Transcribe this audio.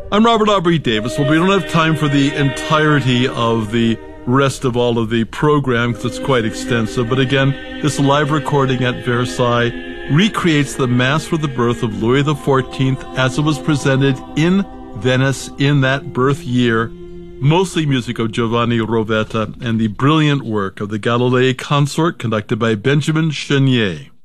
I'm Robert Aubrey Davis. Well, we don't have time for the entirety of the rest of all of the program because it's quite extensive. But again, this live recording at Versailles recreates the Mass for the birth of Louis XIV as it was presented in Venice in that birth year, mostly music of Giovanni Rovetta and the brilliant work of the Galilei Consort conducted by Benjamin Chenier.